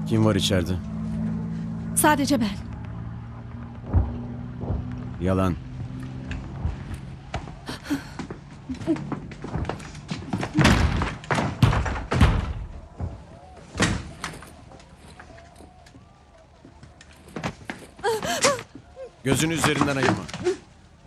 Kim var içeride? Sadece ben. Yalan. Gözünü üzerinden ayırma.